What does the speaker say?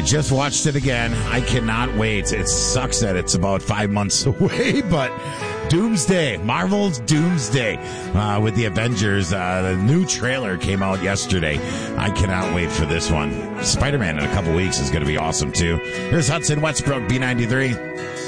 just watched it again. I cannot wait. It sucks that it's about 5 months away, but Doomsday, Marvel's Doomsday with the Avengers. The new trailer came out yesterday. I cannot wait for this one. Spider-Man in a couple weeks is going to be awesome, too. Here's Hudson Westbrook, B93.